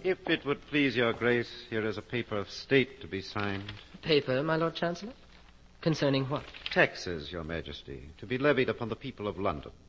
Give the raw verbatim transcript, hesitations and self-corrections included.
If it would please your grace, here is a paper of state to be signed. Paper, my Lord Chancellor? Concerning what? Taxes, your majesty, to be levied upon the people of London.